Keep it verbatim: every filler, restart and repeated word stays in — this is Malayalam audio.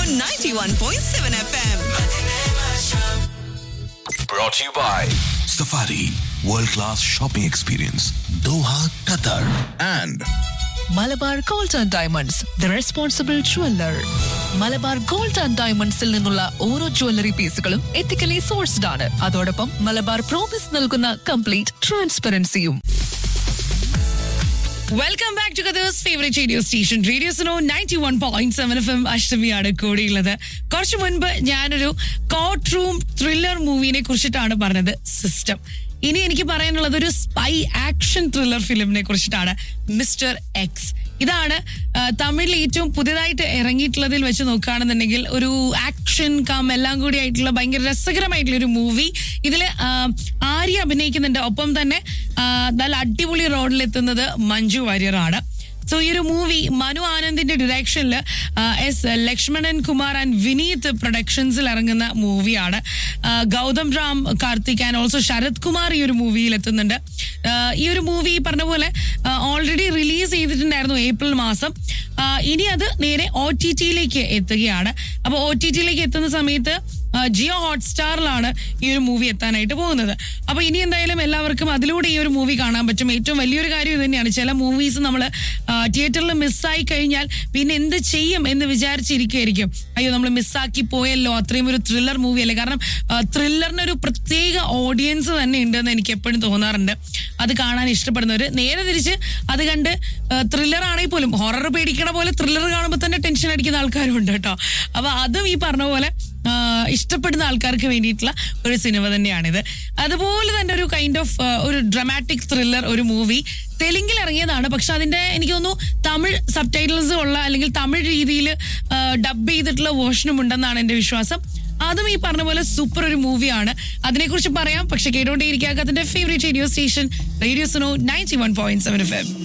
ninety-one point seven F M. Brought to you by Safari World Class Shopping Experience, Doha, Qatar, and Malabar gold and diamonds the responsible jeweller. Malabar gold and ഡയമണ്ട്സിൽ നിന്നുള്ള ഓരോ ജ്വല്ലറി പീസുകളും എത്തിക്കലി സോഴ്സ്ഡ് ആണ്. അതോടൊപ്പം മലബാർ പ്രോമിസ് നൽകുന്ന complete ട്രാൻസ്പെറൻസിയും. Welcome back to കദേഴ്സ് favourite radio station radio snow ninety one point seven F M. അഷ്ടമിയാണ് കൂടിയുള്ളത്. കുറച്ചു മുൻപ് ഞാനൊരു കോർട്ട് റൂം ത്രില്ലർ മൂവിനെ കുറിച്ചിട്ടാണ് പറഞ്ഞത്, സിസ്റ്റം. ഇനി എനിക്ക് പറയാനുള്ളത് ഒരു സ്പൈ ആക്ഷൻ ത്രില്ലർ ഫിലിമിനെ കുറിച്ചിട്ടാണ്, മിസ്റ്റർ എക്സ്. ഇതാണ് തമിഴിൽ ഏറ്റവും പുതിയതായിട്ട് ഇറങ്ങിയിട്ടുള്ളതിൽ വെച്ച് നോക്കുകയാണെന്നുണ്ടെങ്കിൽ ഒരു ആക്ഷൻ കം എല്ലാം കൂടി ആയിട്ടുള്ള ഭയങ്കര രസകരമായിട്ടുള്ള ഒരു മൂവി. ഇതിൽ ആര്യ അഭിനയിക്കുന്നുണ്ട്, ഒപ്പം തന്നെ നല്ല അടിപൊളി റോഡിലെത്തുന്നത് മഞ്ജു വാര്യറാണ്. സോ ഈ ഒരു മൂവി മനു ആനന്ദിന്റെ ഡിറക്ഷനിൽ എസ് ലക്ഷ്മണൻ കുമാർ ആൻഡ് വിനീത് പ്രൊഡക്ഷൻസിൽ ഇറങ്ങുന്ന മൂവിയാണ്. ഗൗതം റാം, കാർത്തിക് ആൻഡ് ഓൾസോ ശരത് കുമാർ ഈ ഒരു മൂവിയിൽ എത്തുന്നുണ്ട്. ഈ ഒരു മൂവി പറഞ്ഞ പോലെ ഓൾറെഡി റിലീസ് ചെയ്തിട്ടുണ്ടായിരുന്നു ഏപ്രിൽ മാസം. ഇനി അത് നേരെ ഒ ടി ടിയിലേക്ക് എത്തുകയാണ്. അപ്പോൾ ഒ ടി ടിയിലേക്ക് എത്തുന്ന സമയത്ത് ജിയോ ഹോട്ട്സ്റ്റാറിലാണ് ഈ ഒരു മൂവി എത്താനായിട്ട് പോകുന്നത്. അപ്പൊ ഇനി എന്തായാലും എല്ലാവർക്കും അതിലൂടെ ഈ ഒരു മൂവി കാണാൻ പറ്റും. ഏറ്റവും വലിയൊരു കാര്യം ഇത് തന്നെയാണ്. ചില മൂവീസ് നമ്മൾ തിയേറ്ററിൽ മിസ്സായി കഴിഞ്ഞാൽ പിന്നെ എന്ത് ചെയ്യും എന്ന് വിചാരിച്ചിരിക്കുകയായിരിക്കും. അയ്യോ, നമ്മൾ മിസ്സാക്കി പോയല്ലോ, അത്രയും ഒരു ത്രില്ലർ മൂവി അല്ലേ. കാരണം ത്രില്ലറിന് ഒരു പ്രത്യേക ഓഡിയൻസ് തന്നെ ഉണ്ടെന്ന് എനിക്ക് എപ്പോഴും തോന്നാറുണ്ട്. അത് കാണാൻ ഇഷ്ടപ്പെടുന്നവര്. നേരെ തിരിച്ച് അത് കണ്ട് ത്രില്ലർ ആണെങ്കിൽ പോലും ഹൊറർ പേടിക്കണ പോലെ ത്രില്ലർ കാണുമ്പോൾ തന്നെ ടെൻഷൻ അടിക്കുന്ന ആൾക്കാരും ഉണ്ട് കേട്ടോ. അപ്പൊ അതും ഈ പറഞ്ഞ പോലെ ഇഷ്ടപ്പെടുന്ന ആൾക്കാർക്ക് വേണ്ടിയിട്ടുള്ള ഒരു സിനിമ തന്നെയാണിത്. അതുപോലെ തന്നെ ഒരു കൈൻഡ് ഓഫ് ഒരു ഡ്രമാറ്റിക് ത്രില്ലർ ഒരു മൂവി തെലുങ്കിൽ ഇറങ്ങിയതാണ്. പക്ഷെ അതിന്റെ എനിക്ക് തോന്നുന്നു തമിഴ് സബ് ടൈറ്റിൽസ് ഉള്ള അല്ലെങ്കിൽ തമിഴ് രീതിയിൽ ഡബ് ചെയ്തിട്ടുള്ള വേർഷനും ഉണ്ടെന്നാണ് എന്റെ വിശ്വാസം. അതും ഈ പറഞ്ഞ പോലെ സൂപ്പർ ഒരു മൂവിയാണ്. അതിനെക്കുറിച്ച് പറയാം, പക്ഷെ കേട്ടോണ്ടേയിരിക്കാത്തതിന്റെ favourite radio station radio Suno ninety one point seven F M.